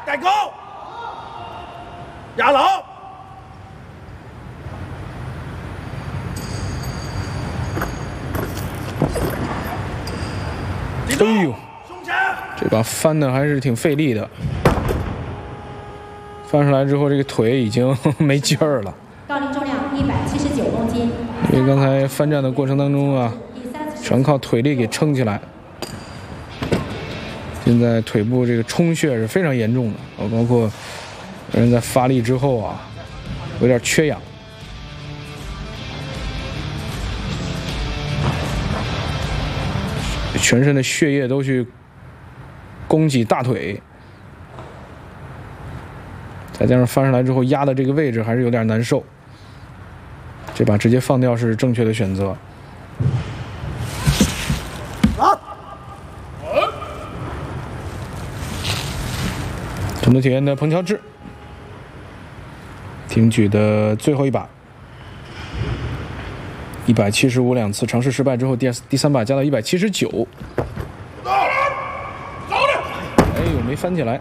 带高，压牢。 哎呦，这把翻的还是挺费力的。翻上来之后，这个腿已经没劲儿了。 杠铃重量179公斤。 因为刚才翻站的过程当中啊，全靠腿力给撑起来。现在腿部这个充血是非常严重的，包括人在发力之后啊，有点缺氧。全身的血液都去供给大腿，再加上翻上来之后压的这个位置还是有点难受，这把直接放掉是正确的选择。成都体院的彭乔治挺举的最后一把，175两次尝试失败之后，第三把加到179。哎呦，没翻起来。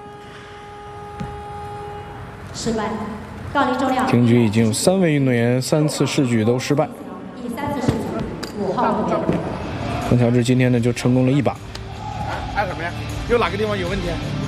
失败。杠铃重量。 挺举已经有3位运动员3次试举都失败。 第3次试举5号运动员。 彭乔治今天呢就成功了1把。 按什么呀？有哪个地方有问题？